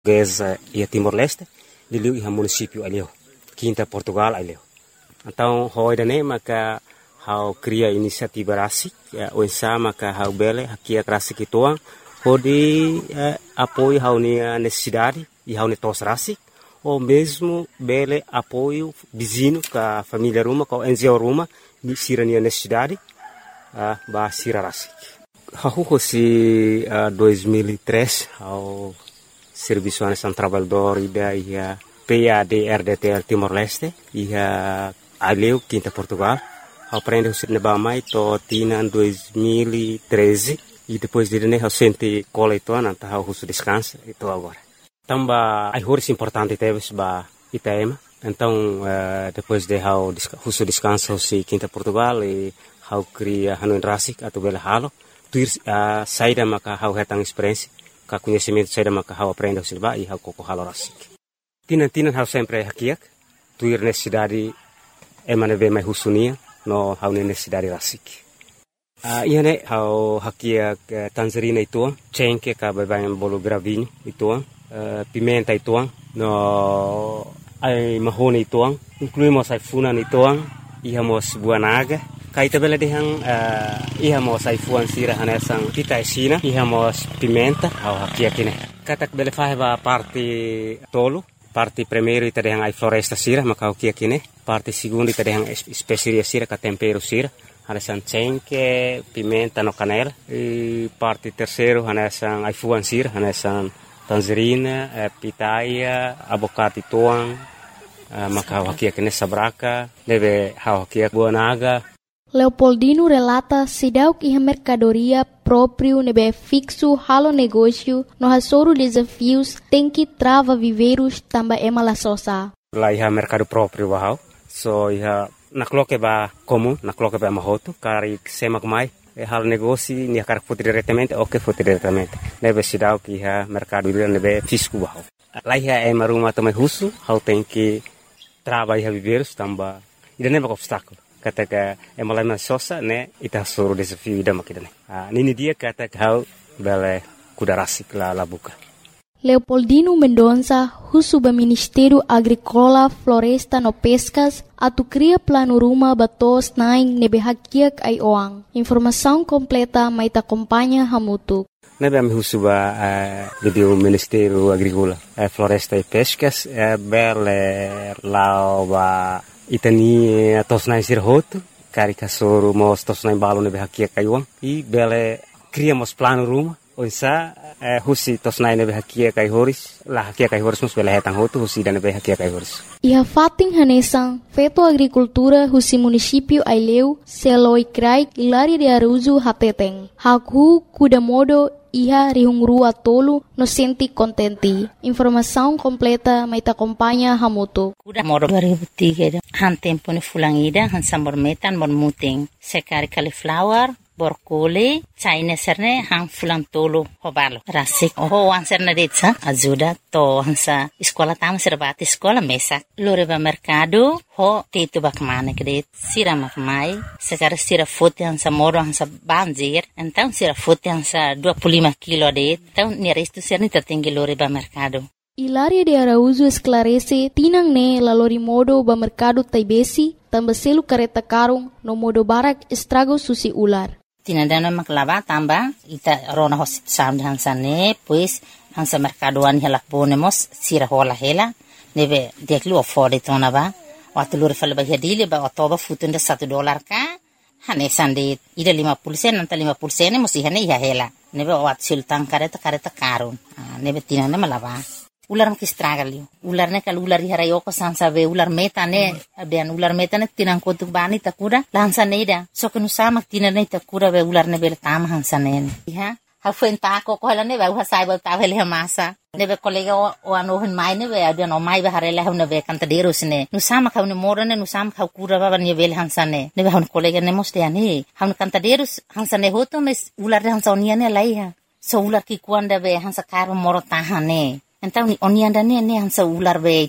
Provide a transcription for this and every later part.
portuguesa e a Timor-Leste, diliu e a município ali, Quinta Portugal ali. Então, hoje nem maka hau cria inisiativa rasik, o sama ka hau bele hakia rasik ituang, hodi apoio hau nia necessidade e hau netos rasik, ou mesmo bele apoio vizinho ka família Ruma, ka NGO Ruma, ni sira nia necessidade, ba sira rasik. Hau si 2003 hau Serviço Nacional Trabalhador ida ia PAD-RDTL Timor-Leste ia aleu Quinta Portugal. Aprende o cinema mais to tina 2013 e depois de né eu senti cola itu nanti eu russo descanso itu agora. Tamba ai horas importante teve ba IPM. Então depois de eu russo descanso si Quinta Portugal e eu cria hanuin rasik atau bela halo. Tuir saída maka eu hetang experiência. Ka conhecimento saída maka eu aprende o cinema e eu koko halo rasik. Tina eu sempre hakiak. Tuir necessidade emane ve mai hussunia. No hau necessidade rasik. Ia ne hau hakia tangerina ituang, cengke ka babayan bolo gravinho ituang, pimenta ituang, no ai mahone ituang, incluímos ai funan ituang, ihamos buah naga, kaita bela dehang ihamos ai fuan sira hanesang pita esina, ihamos pimenta hau hakia kine. Katak bela faheba parte tolo. Parte primeiro ita dehang ai floresta sira maka o kia kine, parte segundo ita dehang especiaria sira ka tempero sira, hanesan cengke, pimenta no canela, e parte terceiro hanesan ai fuan sira, hanesan tangerina, pitaia, abocate tuang, maka o kia kine sabraka, deve o kia buah naga. Leopoldino relata sidauk iha mercadoria próprio nebe fixo halo negócio no hasoro desafios tem que trava viveiros tamba emala sosa. Lá iha mercado próprio bahau, so iha nakloke ba comum, nakloke ba mahoto, kari semak mai, halo negócio ni akar foto diretamente, ok foto diretamente. Nebe sidauk iha mercado nebe fisco bahau. Lá iha emaruma também russo, hau tem que trava iha viveiros tamba, ida nebe obstáculo. Kataga emalama sosa ne ita soro desafio ida makidane. Nini dia kata kau bele kuda rasik la buka. Leopoldino Mendonça, husuba Ministério Agrícola, Floresta no Pescas, atu cria plano ruma batos naing nebe hakiak ai oang. Informação completa mai ta acompanha hamutu. Nebe am husuba video Ministério Agrícola, Floresta e Pescas, bele lao ba itani tosnai sirhoto, kari kasoro mos tosnai balo nebe hakia kaiwang, i bele criamos plano ruma, onsa husi tosnai nebe hakia kai horis, la hakia kai horis mos bele hetang hoto, husi dan nebe hakia kai horis. Iha fating hanesang, feto agricultura husi município Aileu, Seloi Krai, Hilaria de Araújo hateteng, hakhu kudamodo iha rihungrua tolo no senti contenti. Informação completa mai ta acompanha hamutu. Kuda modo 2003 han tempo ni fulangida han sambor metan mon muting sekari cauliflower borkole china serne han fulang tolo hobalo rasik ho anserne detsa ajuda to hansa escola tam serbati escola mesa loreva mercado ho tetu bakmane kret sira makmai sekari sira fote hansa moro hansa banjir então sira fote hansa 25 kilo de então ni resto serni tatinggi loreva mercado. Hilaria de Araújo esclarece tinang ne lalori modo ba mercado taibesi tamba selu kareta karung no modo barak estrago susi ular. Tinandana maklava tamba ita rona hosit sound hansane pues hansa mercadoan hela ponemos sira hola hela neve deklu afford itona ba watulur fal ba hedile ba otoba futunda $1 ka hane sande ida 50 sen nanta 50 sen musi hane ya hela neve wat sultan kareta karun neve tinanda malava ular makistragali ular ne kal ular harayo ko sansa ve ular metane abian ular metane tinang kotuk bani takura lansa neida so kenu sama tinane takura ve ular ne bel tam hansanen ha ha fuenta ko hala ne va sai ba ta vele masa ne be kolega o ano hen mai ne ve abian o mai be harela ne ve kanta deros ne nu sama ka ne morane nu sama ka kura ba ne vel hansane ne ve han kolega ne moste ani han kanta deros hansane hoto mes ular hansonia ne laiha so ular ki kuanda ve hansa karo moro tahane. Então ni onianda ne hansa ular be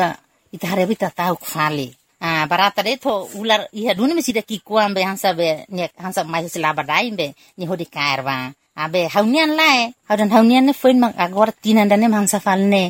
itare bita tau khali barata de tho ular iha duni mesida ki kuam be hansa be ne hansa mai sila badai be ni hodi kairwa Abe haunian lai, haudan haunian ne foin mak agor tinan dane mangsa falne.